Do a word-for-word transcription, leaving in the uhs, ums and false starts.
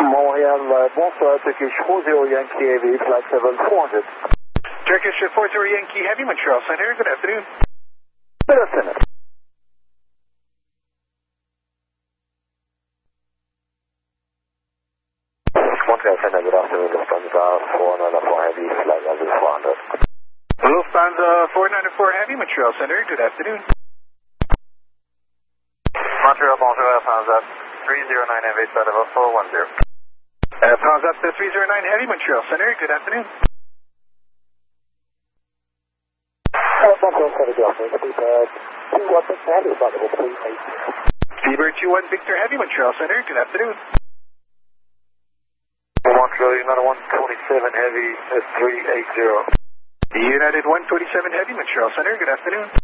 Montréal, euh, bonsoir, Turkish four zero Yankee Heavy, flight seven four hundred. Turkish four zero Yankee Heavy, Montreal Center, good afternoon. Good afternoon. Montreal Center, good afternoon, Lufthansa four nine four Heavy, flight level four hundred. Lufthansa four nine four Heavy, Montreal Center, good afternoon. Montreal, bonjour, Lufthansa three zero nine Heavy, flight level four one zero. Uh, Lufthansa three zero nine Heavy, Montreal Center, good afternoon. Montreal Center, good afternoon, Seabird two one Victor Heavy, flight level three eight zero. Seabird two one Victor Heavy, Montreal Center, good afternoon. Montreal United one twenty-seven Heavy, three eight zero. United one twenty-seven Heavy, Montreal Center, good afternoon.